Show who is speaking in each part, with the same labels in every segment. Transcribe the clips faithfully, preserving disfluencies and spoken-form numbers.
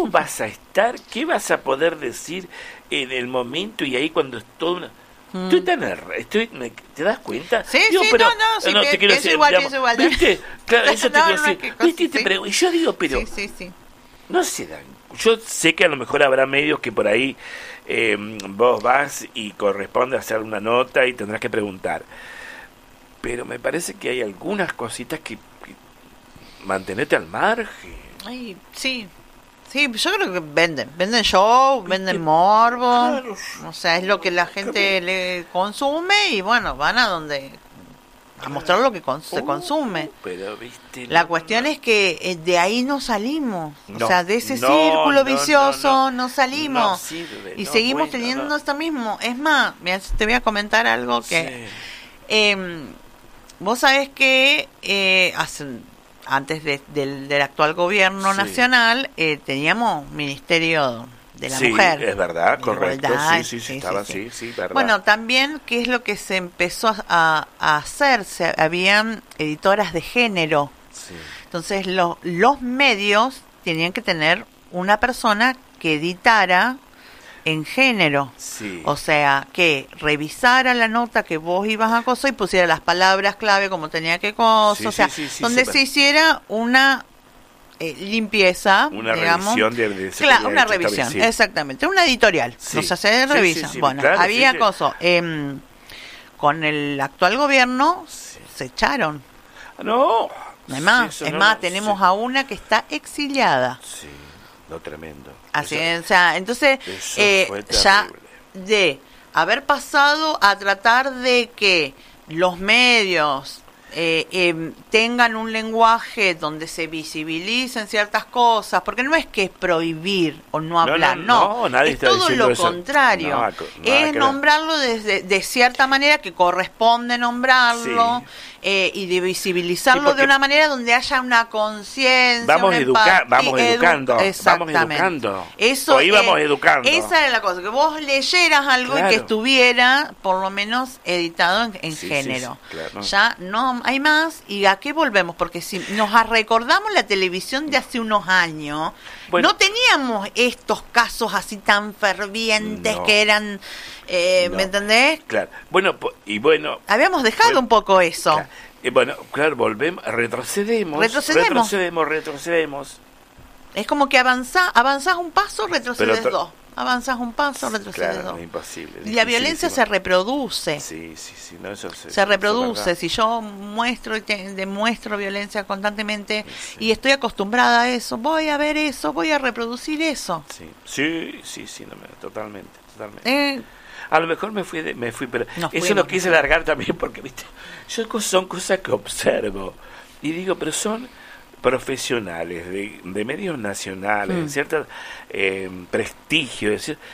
Speaker 1: ¿cómo vas a estar? ¿Qué vas a poder decir en el momento y ahí cuando es todo una... Mm. Estoy tan errado, estoy, me, ¿te das cuenta?
Speaker 2: Sí, digo, sí, pero, no, no, sí,
Speaker 1: no, te quiero decir,
Speaker 2: igual,
Speaker 1: digamos,
Speaker 2: igual.
Speaker 1: ¿viste? Claro, eso te
Speaker 2: no,
Speaker 1: quiero
Speaker 2: no,
Speaker 1: decir.
Speaker 2: Cosa,
Speaker 1: ¿Viste?
Speaker 2: sí.
Speaker 1: Te pregunto, y yo digo, pero...
Speaker 2: Sí, sí, sí.
Speaker 1: No se dan. Yo sé que a lo mejor habrá medios que por ahí eh, vos vas y corresponde hacer una nota y tendrás que preguntar. Pero me parece que hay algunas cositas que, que mantenete al margen.
Speaker 2: Ay, sí. Sí, yo creo que venden. Venden show, venden morbo. Claro. O sea, es lo que la gente le consume y bueno, van a donde... a mostrar lo que con, se uh, consume.
Speaker 1: Pero, ¿viste?
Speaker 2: La
Speaker 1: no,
Speaker 2: cuestión
Speaker 1: no.
Speaker 2: es que eh, de ahí no salimos.
Speaker 1: No,
Speaker 2: o sea, de ese
Speaker 1: no,
Speaker 2: círculo
Speaker 1: no,
Speaker 2: vicioso no,
Speaker 1: no,
Speaker 2: no salimos.
Speaker 1: No sirve,
Speaker 2: y
Speaker 1: no,
Speaker 2: seguimos
Speaker 1: bueno,
Speaker 2: teniendo
Speaker 1: no.
Speaker 2: esto mismo. Es más, mira, te voy a comentar algo que...
Speaker 1: Sí.
Speaker 2: Eh, vos sabés que eh, hace, antes de, del, del actual gobierno sí. nacional eh, teníamos Ministerio de la
Speaker 1: sí,
Speaker 2: Mujer.
Speaker 1: Es verdad, correcto.
Speaker 2: Igualdad,
Speaker 1: sí, sí, sí, sí, estaba
Speaker 2: sí, sí.
Speaker 1: sí, sí, verdad.
Speaker 2: Bueno, también, ¿qué es lo que se empezó a, a hacer? Se, habían editoras de género.
Speaker 1: Sí.
Speaker 2: Entonces, lo, los medios tenían que tener una persona que editara en género.
Speaker 1: Sí.
Speaker 2: O sea, que revisara la nota que vos ibas a coso y pusiera las palabras clave como tenía que coso. Sí, o sea,
Speaker 1: sí, sí, sí,
Speaker 2: donde
Speaker 1: sí,
Speaker 2: se hiciera una... Eh, limpieza,
Speaker 1: una
Speaker 2: digamos,
Speaker 1: revisión de, de
Speaker 2: claro, una revisión, sí. exactamente, una editorial,
Speaker 1: sí.
Speaker 2: o sea, se revisa. Sí, sí, sí, bueno, claro, había sí, cosas, eh, con el actual gobierno sí. se echaron.
Speaker 1: No,
Speaker 2: no hay más, es no, más, no, tenemos sí. a una que está exiliada.
Speaker 1: Sí, lo tremendo.
Speaker 2: Así
Speaker 1: eso,
Speaker 2: es, o sea, entonces eh, ya de haber pasado a tratar de que los medios Eh, eh, tengan un lenguaje donde se visibilicen ciertas cosas, porque no es que es prohibir o no hablar, no, no,
Speaker 1: no, no nadie
Speaker 2: es
Speaker 1: está
Speaker 2: todo lo
Speaker 1: eso.
Speaker 2: contrario,
Speaker 1: no,
Speaker 2: es nombrarlo de, de cierta manera que corresponde nombrarlo, sí. eh, y de visibilizarlo sí, de una manera donde haya una conciencia,
Speaker 1: vamos,
Speaker 2: una
Speaker 1: educa vamos
Speaker 2: edu
Speaker 1: educando,
Speaker 2: exactamente.
Speaker 1: vamos educando,
Speaker 2: eso
Speaker 1: o íbamos
Speaker 2: es,
Speaker 1: educando.
Speaker 2: Esa era la cosa, que vos leyeras algo claro. y que estuviera por lo menos editado en, en
Speaker 1: sí,
Speaker 2: género,
Speaker 1: sí, sí, claro.
Speaker 2: ya no hay más. ¿Y a qué volvemos? Porque si nos recordamos la televisión de hace unos años, bueno, no teníamos estos casos así tan fervientes no, que eran, eh, no. ¿me entendés?
Speaker 1: Claro. Bueno, y bueno...
Speaker 2: Habíamos dejado
Speaker 1: bueno,
Speaker 2: un poco eso.
Speaker 1: Claro. Y bueno, claro, volvemos, retrocedemos.
Speaker 2: Retrocedemos.
Speaker 1: Retrocedemos, retrocedemos.
Speaker 2: Es como que avanzás, avanzás un paso, retrocedes
Speaker 1: Pero,
Speaker 2: dos. Avanzas un paso, retrocedes
Speaker 1: claro,
Speaker 2: dos.
Speaker 1: Es imposible.
Speaker 2: Y la violencia se reproduce.
Speaker 1: Sí, sí, sí. No, eso se,
Speaker 2: se reproduce. Si yo muestro y te, demuestro violencia constantemente sí. y estoy acostumbrada a eso, voy a ver eso, voy a reproducir eso.
Speaker 1: Sí, sí, sí, sí no, totalmente, totalmente.
Speaker 2: Eh,
Speaker 1: a lo mejor me fui, de, me fui, pero
Speaker 2: no
Speaker 1: eso lo quise largar también porque, viste, yo son cosas que observo y digo, pero son profesionales de, de medios nacionales, mm. cierto eh, prestigio, es decir,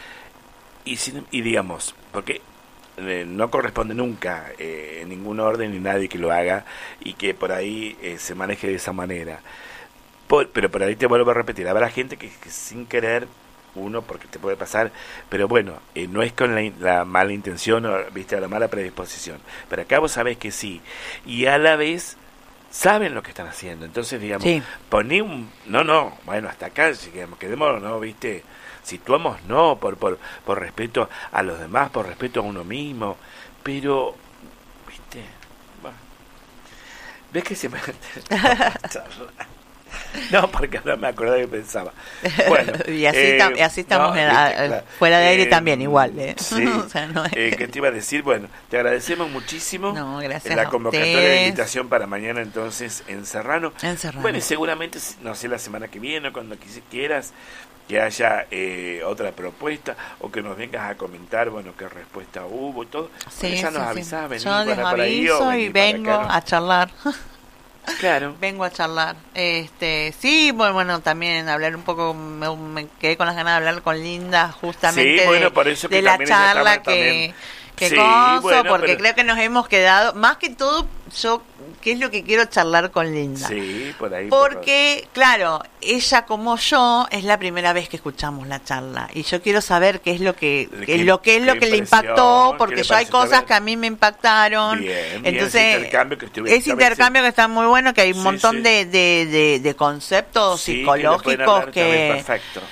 Speaker 1: y, y digamos, porque eh, no corresponde nunca eh, en ningún orden ni nadie que lo haga y que por ahí eh, se maneje de esa manera. Por, pero por ahí te vuelvo a repetir, habrá gente que, que sin querer, uno, porque te puede pasar, pero bueno, eh, no es con la, la mala intención o viste la mala predisposición, pero acá vos sabés que sí, y a la vez saben lo que están haciendo, entonces digamos,
Speaker 2: sí.
Speaker 1: poné un, no, no, bueno, hasta acá, digamos, quedémonos, no, viste, situamos no, por, por, por respeto a los demás, por respeto a uno mismo, pero, viste, bueno, ves que se me... No, porque no me acordaba que pensaba. Bueno,
Speaker 2: y así,
Speaker 1: eh,
Speaker 2: tam así estamos
Speaker 1: no,
Speaker 2: en,
Speaker 1: viste,
Speaker 2: a,
Speaker 1: claro.
Speaker 2: fuera de aire
Speaker 1: eh,
Speaker 2: también igual. ¿eh?
Speaker 1: Sí,
Speaker 2: o sea, no es...
Speaker 1: eh, que te iba a decir, bueno, te agradecemos muchísimo
Speaker 2: no, gracias
Speaker 1: la convocatoria de
Speaker 2: ustedes.
Speaker 1: invitación para mañana entonces en Serrano.
Speaker 2: En Serrano.
Speaker 1: Bueno, y seguramente, no sé, la semana que viene, cuando quieras, que haya eh, otra propuesta o que nos vengas a comentar, bueno, qué respuesta hubo y todo.
Speaker 2: Sí,
Speaker 1: ya
Speaker 2: sí,
Speaker 1: nos
Speaker 2: sí.
Speaker 1: avisás, vení
Speaker 2: Yo
Speaker 1: para,
Speaker 2: les
Speaker 1: para ahí
Speaker 2: aviso
Speaker 1: o
Speaker 2: y vengo
Speaker 1: acá, ¿no?
Speaker 2: a charlar.
Speaker 1: Claro.
Speaker 2: Vengo a charlar. Este, sí, bueno, bueno, también hablar un poco, me, me quedé con las ganas de hablar con Linda justamente
Speaker 1: sí, bueno,
Speaker 2: de,
Speaker 1: por eso que
Speaker 2: de la charla que,
Speaker 1: también.
Speaker 2: que
Speaker 1: sí,
Speaker 2: coso,
Speaker 1: bueno,
Speaker 2: porque
Speaker 1: pero...
Speaker 2: creo que nos hemos quedado, más que todo, yo, ¿qué es lo que quiero charlar con Linda?
Speaker 1: Sí, por ahí.
Speaker 2: Porque, por... claro, ella como yo, es la primera vez que escuchamos la charla, y yo quiero saber qué es lo que, qué, lo que es lo que le impactó, porque yo hay cosas que a mí me impactaron.
Speaker 1: Bien, bien,
Speaker 2: entonces,
Speaker 1: ese intercambio que estuve,
Speaker 2: ese intercambio que está muy bueno, que hay un
Speaker 1: sí,
Speaker 2: montón
Speaker 1: sí.
Speaker 2: De, de, de, de conceptos
Speaker 1: sí,
Speaker 2: psicológicos
Speaker 1: que, que